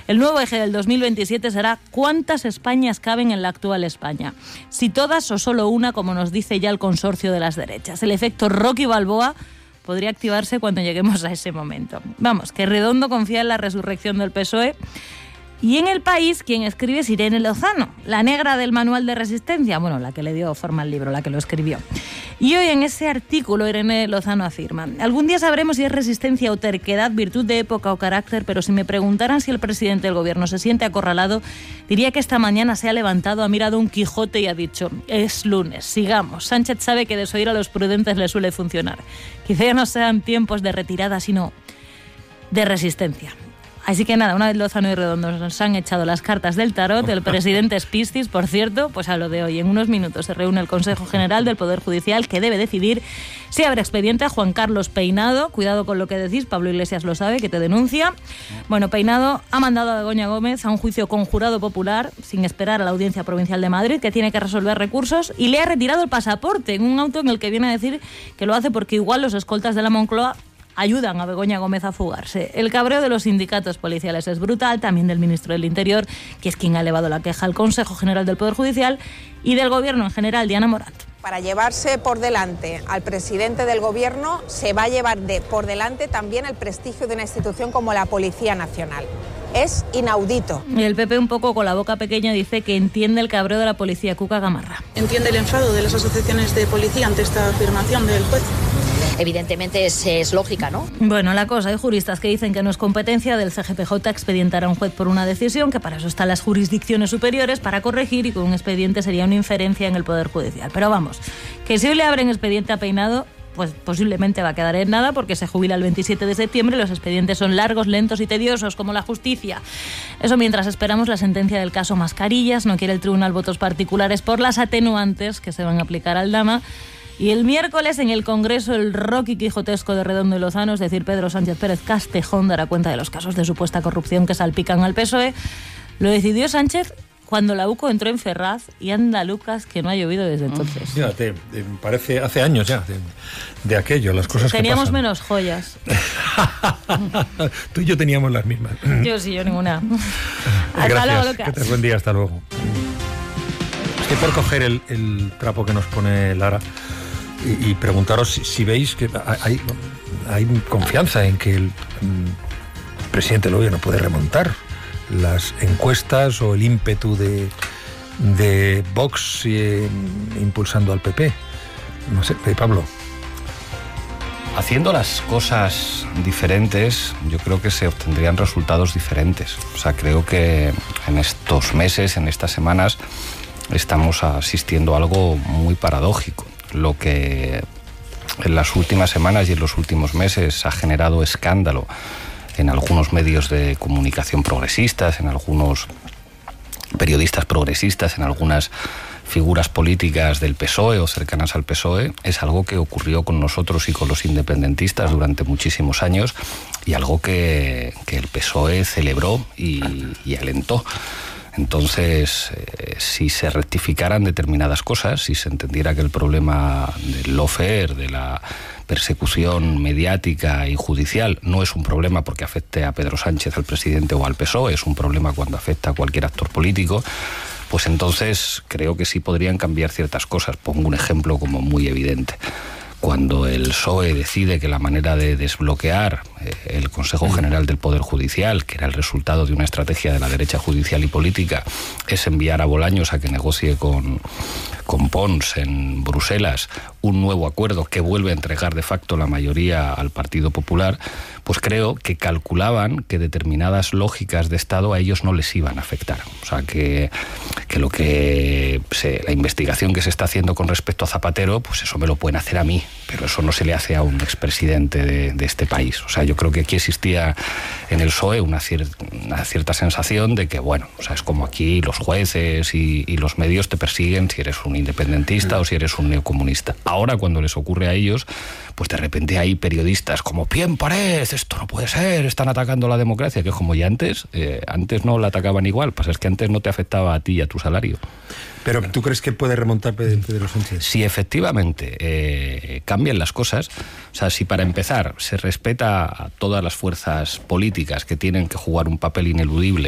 El nuevo eje del 2027 será ¿cuántas Españas caben en la actual España? Si todas o solo una, como nos dice ya el consorcio de las derechas. El efecto Rocky Balboa podría activarse cuando lleguemos a ese momento. Vamos, que Redondo confía en la resurrección del PSOE. Y en El País, quien escribe es Irene Lozano, la negra del manual de resistencia, bueno, la que le dio forma al libro, la que lo escribió. Y hoy en ese artículo Irene Lozano afirma: algún día sabremos si es resistencia o terquedad, virtud de época o carácter, pero si me preguntaran si el presidente del gobierno se siente acorralado, diría que esta mañana se ha levantado, ha mirado un Quijote y ha dicho: es lunes, sigamos. Sánchez sabe que desoír a los prudentes le suele funcionar. Quizá ya no sean tiempos de retirada, sino de resistencia. Así que nada, una vez Lozano y Redondo nos han echado las cartas del tarot, el presidente es Piscis, por cierto, pues a lo de hoy. En unos minutos se reúne el Consejo General del Poder Judicial, que debe decidir si abre expediente a Juan Carlos Peinado. Cuidado con lo que decís, Pablo Iglesias lo sabe, que te denuncia. Bueno, Peinado ha mandado a Begoña Gómez a un juicio con jurado popular, sin esperar a la Audiencia Provincial de Madrid, que tiene que resolver recursos, y le ha retirado el pasaporte en un auto en el que viene a decir que lo hace porque igual los escoltas de la Moncloa ayudan a Begoña Gómez a fugarse. El cabreo de los sindicatos policiales es brutal, también del ministro del Interior, que es quien ha elevado la queja al Consejo General del Poder Judicial, y del Gobierno en general, Diana Morant. Para llevarse por delante al presidente del Gobierno, se va a llevar por delante también el prestigio de una institución como la Policía Nacional. Es inaudito. Y el PP, un poco con la boca pequeña, dice que entiende el cabreo de la policía. Cuca Gamarra. ¿Entiende el enfado de las asociaciones de policía ante esta afirmación del juez? Evidentemente es lógica, ¿no? Bueno, la cosa, hay juristas que dicen que no es competencia del CGPJ expedientar a un juez por una decisión, que para eso están las jurisdicciones superiores, para corregir, y con un expediente sería una inferencia en el Poder Judicial. Pero vamos, que si hoy le abren expediente a Peinado, pues posiblemente va a quedar en nada, porque se jubila el 27 de septiembre y los expedientes son largos, lentos y tediosos, como la justicia. Eso mientras esperamos la sentencia del caso Mascarillas. No quiere el tribunal votos particulares por las atenuantes que se van a aplicar al Dama. Y el miércoles en el Congreso el Rocky quijotesco de Redondo y Lozano, es decir, Pedro Sánchez Pérez Castejón, dará cuenta de los casos de supuesta corrupción que salpican al PSOE. Lo decidió Sánchez cuando la UCO entró en Ferraz, y anda Lucas que no ha llovido desde entonces. Fíjate, parece hace años ya de aquello, las cosas teníamos que pasan. Menos joyas. Tú y yo teníamos las mismas. Yo sí, yo ninguna. Hasta Gracias, luego, Lucas. que te buen día, hasta luego. Estoy por coger el trapo que nos pone Lara y preguntaros si veis que hay confianza en que el presidente del gobierno puede remontar las encuestas o el ímpetu de Vox impulsando al PP. No sé, Pablo. Haciendo las cosas diferentes, yo creo que se obtendrían resultados diferentes. O sea, creo que en estos meses, en estas semanas, estamos asistiendo a algo muy paradójico. Lo que en las últimas semanas y en los últimos meses ha generado escándalo en algunos medios de comunicación progresistas, en algunos periodistas progresistas, en algunas figuras políticas del PSOE o cercanas al PSOE, es algo que ocurrió con nosotros y con los independentistas durante muchísimos años, y algo que el PSOE celebró y alentó. Entonces, si se rectificaran determinadas cosas, si se entendiera que el problema del lawfare, de la persecución mediática y judicial, no es un problema porque afecte a Pedro Sánchez, al presidente, o al PSOE, es un problema cuando afecta a cualquier actor político, pues entonces creo que sí podrían cambiar ciertas cosas. Pongo un ejemplo como muy evidente. Cuando el PSOE decide que la manera de desbloquear el Consejo General del Poder Judicial, que era el resultado de una estrategia de la derecha judicial y política, es enviar a Bolaños a que negocie con Pons en Bruselas un nuevo acuerdo que vuelve a entregar de facto la mayoría al Partido Popular, pues creo que calculaban que determinadas lógicas de Estado a ellos no les iban a afectar. O sea, que la investigación que se está haciendo con respecto a Zapatero, pues eso me lo pueden hacer a mí, pero eso no se le hace a un expresidente de este país. O sea, yo creo que aquí existía en el PSOE una cierta sensación de que, bueno, o sea, es como aquí los jueces y los medios te persiguen si eres un independentista o si eres un neocomunista. Ahora, cuando les ocurre a ellos, pues de repente hay periodistas como Bien Parez, esto no puede ser, están atacando la democracia, que es como ya antes no la atacaban igual, pues es que antes no te afectaba a ti y a tu salario. Pero ¿tú crees que puede remontar Pedro Sánchez? Si efectivamente cambian las cosas, o sea, si para empezar se respeta a todas las fuerzas políticas que tienen que jugar un papel ineludible